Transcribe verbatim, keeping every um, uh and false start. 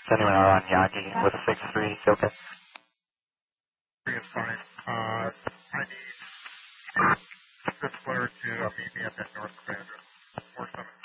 Sending an R on Yagi with a six three, okay. Three is fine. Uh, I need this flare to uh, meet me at that north command. four seven.